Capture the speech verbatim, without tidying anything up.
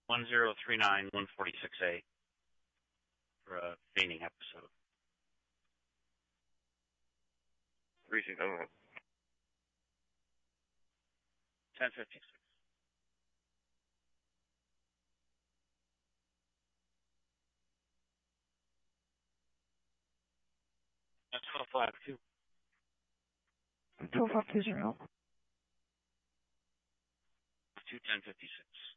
one zero three nine one forty-six A for a feigning episode. Reaching on ten fifty-six. That's twelve five two. twelve five two zero. two ten fifty-six.